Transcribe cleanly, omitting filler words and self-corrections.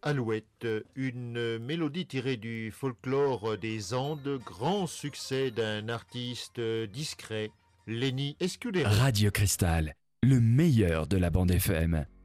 Alouette, une mélodie tirée du folklore des Andes, grand succès d'un artiste discret, Lenny Escudero. Radio Cristal, le meilleur de la bande FM.